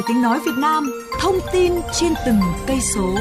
Tiếng nói Việt Nam, thông tin trên từng cây số.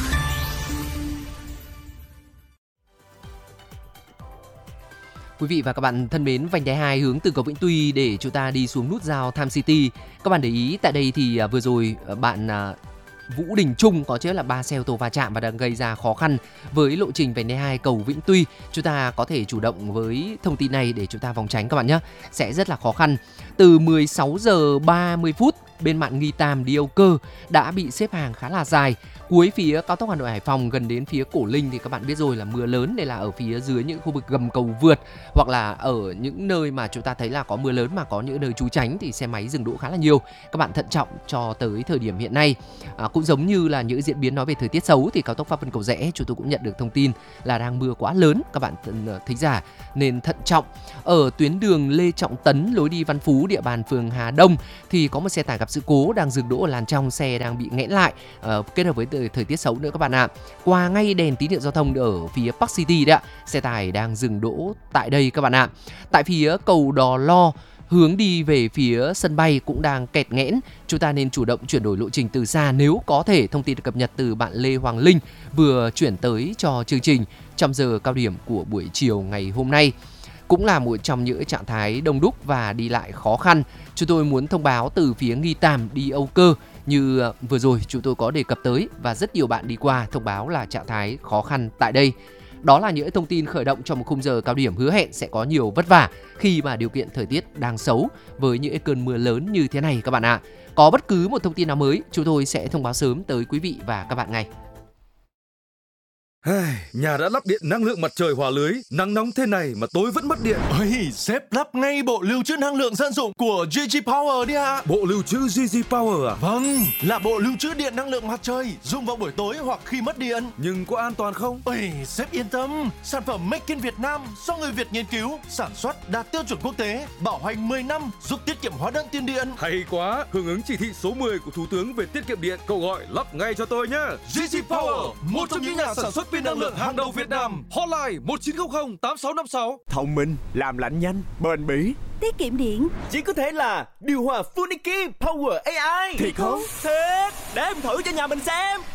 Quý vị và các bạn thân mến, vành đai 2 hướng từ cầu Vĩnh Tuy để chúng ta đi xuống nút giao Tham City. Các bạn để ý tại đây thì vừa rồi bạn Vũ Đình Trung có chết là 3 xe ô tô va chạm và đang gây ra khó khăn với lộ trình vành đai 2 cầu Vĩnh Tuy. Chúng ta có thể chủ động với thông tin này để chúng ta phòng tránh các bạn nhé. Sẽ rất là khó khăn. Từ 16 giờ 30 phút bên mạn Nghi Tam đi Âu Cơ đã bị xếp hàng khá là dài. Cuối phía cao tốc Hà Nội Hải Phòng gần đến phía Cổ Linh thì các bạn biết rồi là mưa lớn, nên là ở phía dưới những khu vực gầm cầu vượt hoặc là ở những nơi mà chúng ta thấy là có mưa lớn mà có những nơi trú tránh thì xe máy dừng đỗ khá là nhiều. Các bạn thận trọng cho tới thời điểm hiện nay. Cũng giống như là những diễn biến nói về thời tiết xấu thì cao tốc Pháp Vân Cầu Giẽ chúng tôi cũng nhận được thông tin là đang mưa quá lớn, các bạn thính giả nên thận trọng. Ở tuyến đường Lê Trọng Tấn lối đi Văn Phú địa bàn phường Hà Đông thì có một xe tải gặp sự cố đang dừng đỗ ở làn trong, xe đang bị nghẽn lại kết hợp với thời tiết xấu nữa các bạn ạ. Qua ngay đèn tín hiệu giao thông ở phía Park City đấy ạ, xe tải đang dừng đỗ tại đây các bạn ạ. Tại phía cầu Đò Lo hướng đi về phía sân bay cũng đang kẹt nghẽn, chúng ta nên chủ động chuyển đổi lộ trình từ xa nếu có thể. Thông tin được cập nhật từ bạn Lê Hoàng Linh vừa chuyển tới cho chương trình trong giờ cao điểm của buổi chiều ngày hôm nay. Cũng là một trong những trạng thái đông đúc và đi lại khó khăn. Chúng tôi muốn thông báo từ phía Nghi Tam đi Âu Cơ như vừa rồi chúng tôi có đề cập tới và rất nhiều bạn đi qua thông báo là trạng thái khó khăn tại đây. Đó là những thông tin khởi động trong một khung giờ cao điểm hứa hẹn sẽ có nhiều vất vả khi mà điều kiện thời tiết đang xấu với những cơn mưa lớn như thế này các bạn ạ. Có bất cứ một thông tin nào mới chúng tôi sẽ thông báo sớm tới quý vị và các bạn ngay. Nhà đã lắp điện năng lượng mặt trời hòa lưới, nắng nóng thế này mà tối vẫn mất điện. Ôi, sếp lắp ngay bộ lưu trữ năng lượng dân dụng của GG Power đi ạ. Bộ lưu trữ GG Power à? Vâng, là bộ lưu trữ điện năng lượng mặt trời, dùng vào buổi tối hoặc khi mất điện. Nhưng có an toàn không? Ôi, sếp yên tâm, sản phẩm Make in Việt Nam do người Việt nghiên cứu, sản xuất đạt tiêu chuẩn quốc tế, bảo hành 10 năm, giúp tiết kiệm hóa đơn tiền điện. Hay quá, hưởng ứng chỉ thị số 10 của Thủ tướng về tiết kiệm điện, cậu gọi lắp ngay cho tôi nhé. GG Power, một trong những nhà sản xuất pin năng lượng hàng đầu Việt Nam. Hotline 1900 8656. Thông minh, làm lạnh nhanh, bền bỉ, tiết kiệm điện. chỉ có thể là điều hòa Funiki Power AI. Thiệt không? Thiệt, để em thử cho nhà mình xem.